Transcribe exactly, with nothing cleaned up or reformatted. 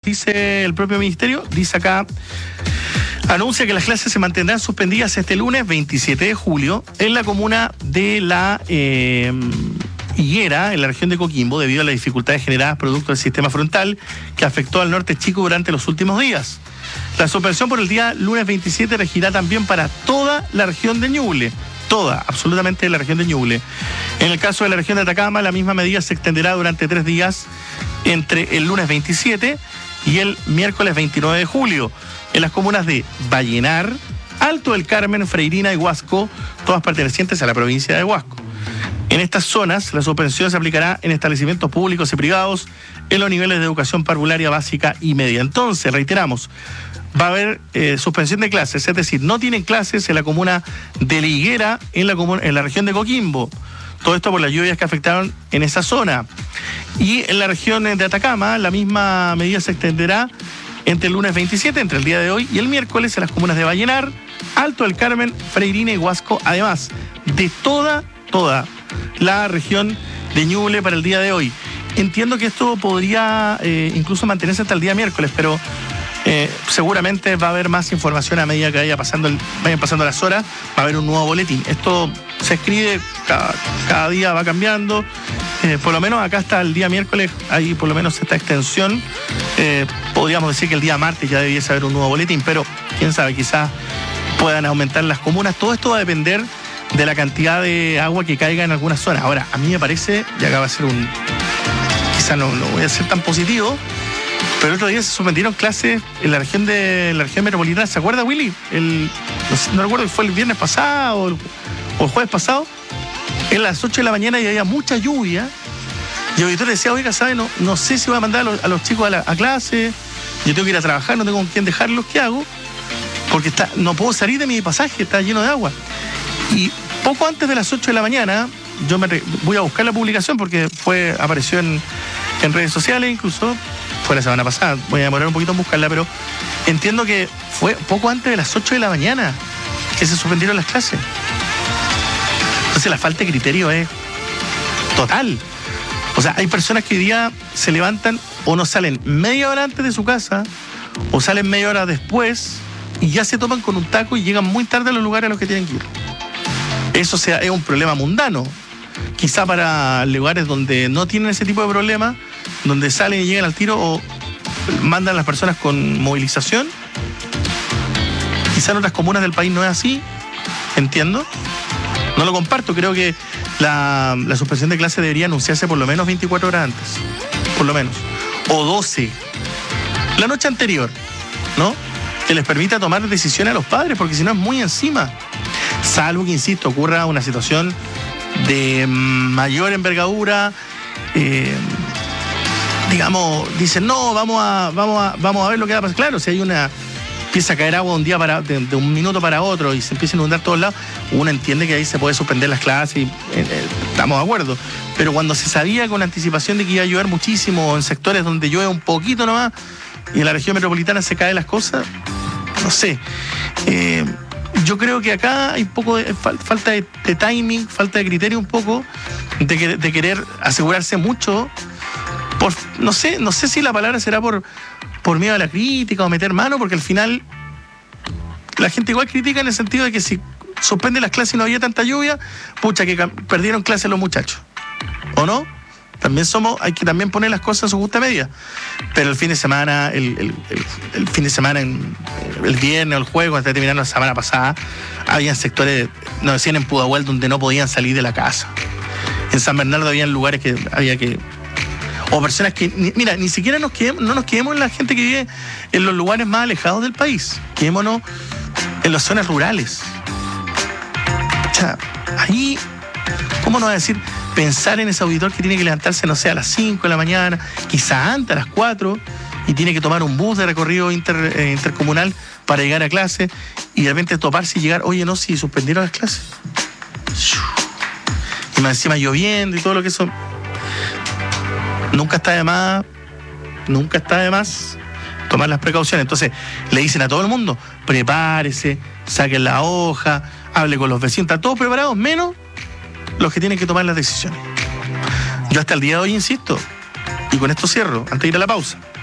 dice el propio ministerio, dice acá, anuncia que las clases se mantendrán suspendidas este lunes veintisiete de julio en la comuna de La eh, Higuera, en la región de Coquimbo, debido a las dificultades generadas producto del sistema frontal que afectó al norte chico durante los últimos días. La suspensión por el día lunes veintisiete regirá también para toda la región de Ñuble. Toda, absolutamente la región de Ñuble. En el caso de la región de Atacama, la misma medida se extenderá durante tres días entre el lunes veintisiete y el miércoles veintinueve de julio, en las comunas de Vallenar, Alto del Carmen, Freirina y Huasco, todas pertenecientes a la provincia de Huasco. En estas zonas, la suspensión se aplicará en establecimientos públicos y privados en los niveles de educación parvularia básica y media. Entonces, reiteramos, va a haber eh, suspensión de clases, es decir, no tienen clases en la comuna de La Higuera, en la, comuna, en la región de Coquimbo. Todo esto por las lluvias que afectaron en esa zona. Y en la región de Atacama, la misma medida se extenderá entre el lunes veintisiete, entre el día de hoy y el miércoles, en las comunas de Vallenar, Alto del Carmen, Freirina y Huasco, además de toda, toda la región de Ñuble para el día de hoy. Entiendo que esto podría eh, incluso mantenerse hasta el día miércoles, pero eh, seguramente va a haber más información a medida que vaya pasando el, vayan pasando las horas, va a haber un nuevo boletín. Esto se escribe, cada, cada día va cambiando. Eh, por lo menos acá hasta el día miércoles hay por lo menos esta extensión. Eh, podríamos decir que el día martes ya debiese haber un nuevo boletín, pero quién sabe, quizás puedan aumentar las comunas. Todo esto va a depender de la cantidad de agua que caiga en algunas zonas. Ahora, a mí me parece, y acá va a ser un... quizás no, no voy a ser tan positivo, pero el otro día se suspendieron clases en la región de la región metropolitana. ¿Se acuerda, Willy? El, no, sé, no recuerdo si fue el viernes pasado o el, o el jueves pasado. En las ocho de la mañana y había mucha lluvia. Y el auditor decía, oiga, ¿sabe? No, no sé si voy a mandar a los, a los chicos a, la, a clase. Yo tengo que ir a trabajar, no tengo con quién dejarlos. ¿Qué hago? Porque está, no puedo salir de mi pasaje, está lleno de agua. Y poco antes de las ocho de la mañana, yo me re, voy a buscar la publicación porque fue apareció en, en redes sociales incluso, fue la semana pasada, voy a demorar un poquito en buscarla, pero entiendo que fue poco antes de las ocho de la mañana que se suspendieron las clases. Entonces la falta de criterio es total. O sea, hay personas que hoy día se levantan o no salen media hora antes de su casa o salen media hora después y ya se toman con un taco y llegan muy tarde a los lugares a los que tienen que ir. Eso sea, es un problema mundano. Quizá para lugares donde no tienen ese tipo de problemas, donde salen y llegan al tiro o mandan a las personas con movilización. Quizá en otras comunas del país no es así. Entiendo. No lo comparto. Creo que la, la suspensión de clase debería anunciarse por lo menos veinticuatro horas antes. Por lo menos. O doce. La noche anterior, ¿no? Que les permita tomar decisiones a los padres, porque si no es muy encima. Salvo que, insisto, ocurra una situación de mayor envergadura, eh, digamos, dicen, no, vamos a, vamos a, vamos a ver lo que va a pasar. Claro, si hay una, empieza a caer agua un día para, de, de un minuto para otro y se empieza a inundar todos lados, uno entiende que ahí se puede suspender las clases y eh, eh, estamos de acuerdo. Pero cuando se sabía con anticipación de que iba a llover muchísimo, en sectores donde llueve un poquito nomás, y en la región metropolitana se caen las cosas, no sé. Eh, Yo creo que acá hay poco de fal, falta de, de timing, falta de criterio un poco, de, que, de querer asegurarse mucho. Por, no sé, no sé si la palabra será por, por miedo a la crítica o meter mano, porque al final la gente igual critica en el sentido de que si suspende las clases y no había tanta lluvia, pucha, que perdieron clases los muchachos. ¿O no? También somos, hay que también poner las cosas en su justa medida. Pero el fin de semana, el, el, el, el fin de semana, en, el viernes o el jueves, cuando terminaron la semana pasada, había sectores, no decían en Pudahuel, donde no podían salir de la casa. En San Bernardo había lugares que había que... O personas que... Ni, mira, ni siquiera nos quedemos, no nos quedemos en la gente que vive en los lugares más alejados del país. Quedémonos en las zonas rurales. O sea, ahí, ¿cómo nos va a decir? Pensar en ese auditor que tiene que levantarse, no sé, a las cinco de la mañana, quizá antes, a las cuatro, y tiene que tomar un bus de recorrido inter, eh, intercomunal para llegar a clase, y de repente toparse y llegar, oye, no, si suspendieron las clases. Y más encima lloviendo y todo lo que eso. Nunca está de más, nunca está de más tomar las precauciones. Entonces, le dicen a todo el mundo, prepárese, saquen la hoja, hable con los vecinos, están todos preparados, menos los que tienen que tomar las decisiones. Yo hasta el día de hoy insisto, y con esto cierro, antes de ir a la pausa.